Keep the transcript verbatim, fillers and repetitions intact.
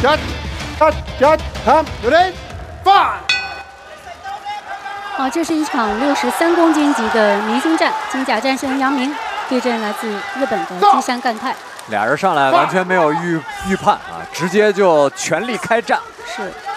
Shut, shut, shut, come, ready, fire！ 好，这是一场六十三公斤级的明星战，金甲战神杨明对阵来自日本的基山干太。 俩人上来完全没有预预判啊，直接就全力开战。 是。